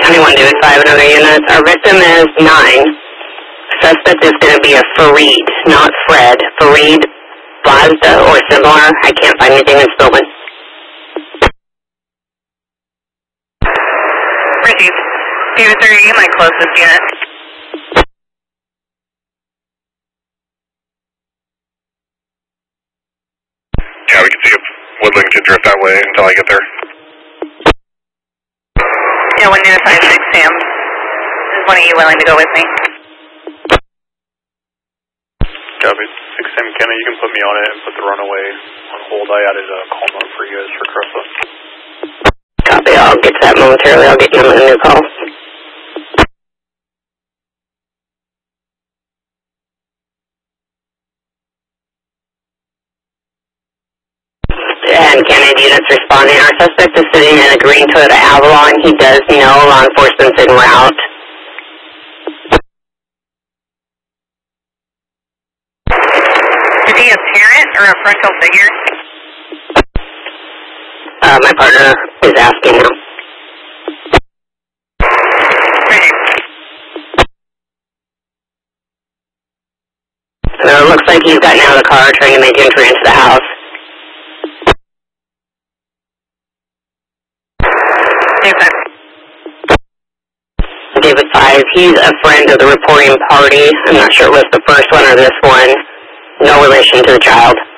County 1, David 5, another unit. Our victim is 9. Suspect is going to be a Fareed, not Fred. Fareed, Blazda, or similar. I can't find anything in Spillman. Received. David 30, my closest unit. Yeah, we can see if Woodland can drift that way until I get there. Yeah, 1 unit 5, 6 Sam. Is one of you willing to go with me? Copy. 6 Sam Kenna, you can put me on it and put the runaway on hold. I added a call note for you guys for Cressa. Copy, I'll get to that momentarily. I'll get you on a new call. And Kennedy units responding. Our suspect is sitting in a green Toyota Avalon. He does know law enforcement's en route. Is he a parent or a parental figure? My partner is asking now. It looks like he's gotten out of the car trying to make entry into the house. David 5, he's a friend of the reporting party. I'm not sure it was the first one or this one. No relation to the child.